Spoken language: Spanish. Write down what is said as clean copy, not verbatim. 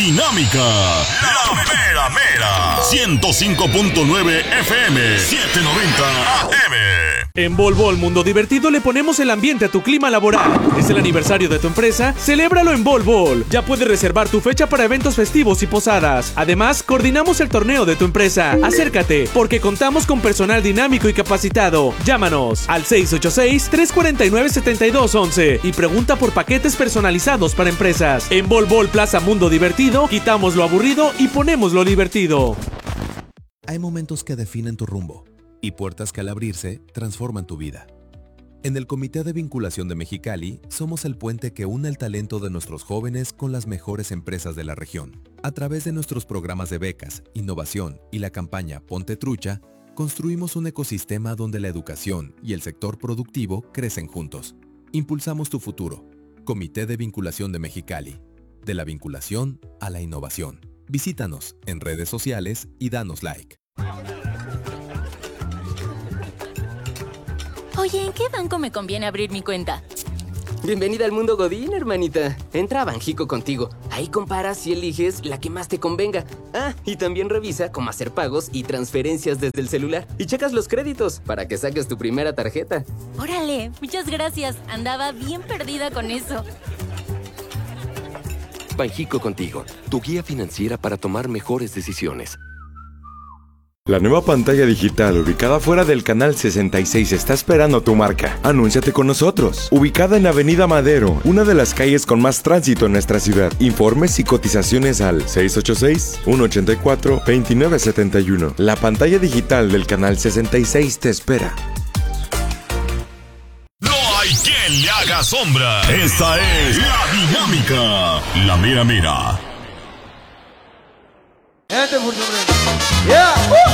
Dinámica, la mera mera, 105.9 FM, 790 AM. En Volvo Mundo Divertido le ponemos el ambiente a tu clima laboral. Es el aniversario de tu empresa, celébralo en Volvo. Ya puedes reservar tu fecha para eventos festivos y posadas. Además, coordinamos el torneo de tu empresa. Acércate, porque contamos con personal dinámico y capacitado. Llámanos al 686-349-7211 y pregunta por paquetes personalizados para empresas. En Volvo Plaza Mundo Divertido, quitamos lo aburrido y ponemos lo divertido. Hay momentos que definen tu rumbo y puertas que al abrirse transforman tu vida. En el Comité de Vinculación de Mexicali somos el puente que une el talento de nuestros jóvenes con las mejores empresas de la región. A través de nuestros programas de becas, innovación y la campaña Ponte Trucha, construimos un ecosistema donde la educación y el sector productivo crecen juntos. Impulsamos tu futuro. Comité de Vinculación de Mexicali. De la vinculación a la innovación. Visítanos en redes sociales y danos like. Oye, ¿en qué banco me conviene abrir mi cuenta? Bienvenida al mundo Godín, hermanita. Entra a Banjico Contigo. Ahí comparas y eliges la que más te convenga. Ah, y también revisa cómo hacer pagos y transferencias desde el celular. Y checas los créditos para que saques tu primera tarjeta. Órale, muchas gracias. Andaba bien perdida con eso. Banjico Contigo, tu guía financiera para tomar mejores decisiones. La nueva pantalla digital ubicada fuera del canal 66 está esperando tu marca. Anúnciate con nosotros. Ubicada en Avenida Madero, una de las calles con más tránsito en nuestra ciudad. Informes y cotizaciones al 686-184-2971. La pantalla digital del canal 66 te espera. No hay quien le haga sombra. Esta es la dinámica, la mera mera. Yeah!